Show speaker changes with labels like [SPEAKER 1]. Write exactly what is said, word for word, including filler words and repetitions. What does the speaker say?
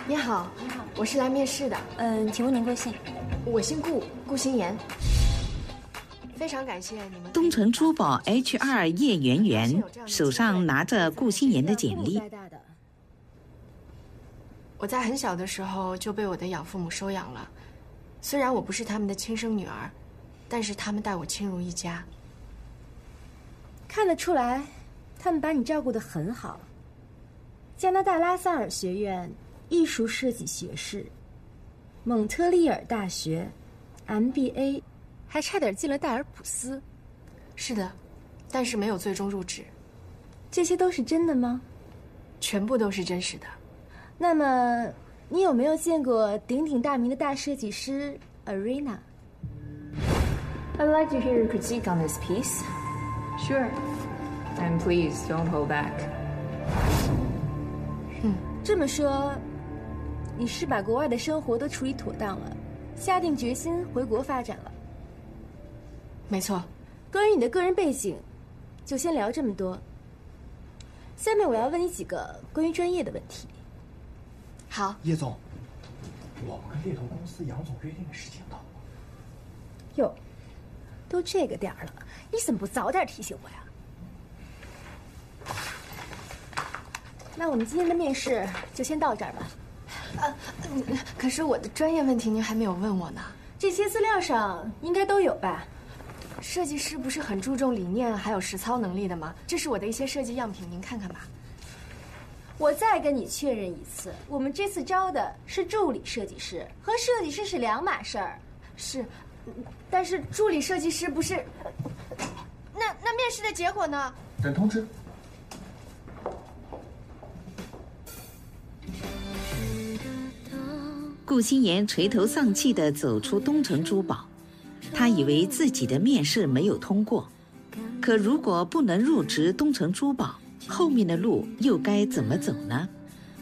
[SPEAKER 1] 你好，你好，我是来面试的。
[SPEAKER 2] 嗯，请问您贵姓？
[SPEAKER 1] 我姓顾，顾心妍。非常感谢你们。
[SPEAKER 3] 东城珠宝 H R 叶圆圆手上拿着顾心妍的简历。
[SPEAKER 1] 我在很小的时候就被我的养父母收养了，虽然我不是他们的亲生女儿，但是他们待我亲如一家。
[SPEAKER 4] 看得出来，他们把你照顾得很好。加拿大拉萨尔学院艺术设计学士，蒙特利尔大学 M B A， 还差点进了戴尔普斯。
[SPEAKER 1] 是的，但是没有最终入职。
[SPEAKER 4] 这些都是真的吗？
[SPEAKER 1] 全部都是真实的。
[SPEAKER 4] 那么，你有没有见过鼎鼎大名的大设计师 Arena？
[SPEAKER 5] I'd like to hear your critique on this piece.
[SPEAKER 6] Sure. And please don't hold back.
[SPEAKER 4] 嗯，这么说，你是把国外的生活都处理妥当了，下定决心回国发展了。
[SPEAKER 1] 没错。
[SPEAKER 4] 关于你的个人背景，就先聊这么多。下面我要问你几个关于专业的问题。
[SPEAKER 1] 好，
[SPEAKER 7] 叶总，我们跟猎头公司杨总约定的时间到了。
[SPEAKER 4] 哟，都这个点儿了，你怎么不早点提醒我呀？那我们今天的面试就先到这儿吧。
[SPEAKER 1] 啊，可是我的专业问题您还没有问我呢。
[SPEAKER 4] 这些资料上应该都有吧？
[SPEAKER 1] 设计师不是很注重理念还有实操能力的吗？这是我的一些设计样品，您看看吧。
[SPEAKER 4] 我再跟你确认一次，我们这次招的是助理设计师，和设计师是两码事儿。
[SPEAKER 1] 是，但是助理设计师不是……那那面试的结果呢？
[SPEAKER 7] 等通知。
[SPEAKER 3] 顾心妍垂头丧气地走出东城珠宝，她以为自己的面试没有通过，可如果不能入职东城珠宝，后面的路又该怎么走呢？